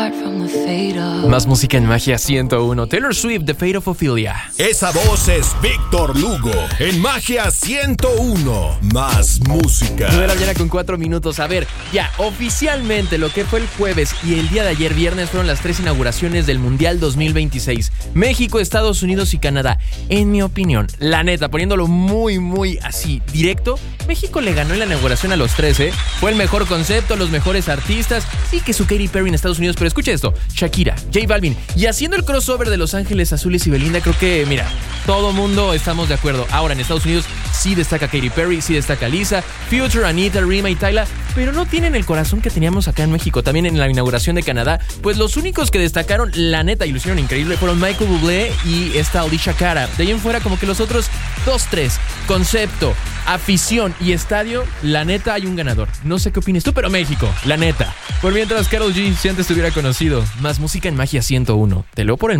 Más música en Magia 101. Taylor Swift, The Fate of Ophelia. Esa voz es Víctor Lugo en Magia 101. Más música. 9 de la mañana con 4 minutos. A ver, ya oficialmente lo que fue el jueves y el día de ayer viernes fueron las 3 inauguraciones del Mundial 2026. México, Estados Unidos y Canadá. En mi opinión, la neta, poniéndolo muy así directo, México le ganó en la inauguración a los 3, ¿eh? Fue el mejor concepto, los mejores artistas. Sí que su Katy Perry en Estados Unidos, pero escucha esto: Shakira, J Balvin y haciendo el crossover de Los Ángeles Azules y Belinda. Creo que, mira, todo mundo estamos de acuerdo. Ahora en Estados Unidos sí destaca Katy Perry, sí destaca Lisa, Future, Anita, Rima y Tyla, pero no tienen el corazón que teníamos acá en México. También en la inauguración de Canadá, pues los únicos que destacaron, la neta, y lo hicieron increíble, fueron Michael Bublé y esta Alicia Cara. De ahí en fuera, como que los otros 2-3, concepto, afición y estadio, la neta hay un ganador. No sé qué opinas tú, pero México, la neta. Por mientras, Karol G, si antes te hubiera conocido. Más música en Magia 101. Te leo por el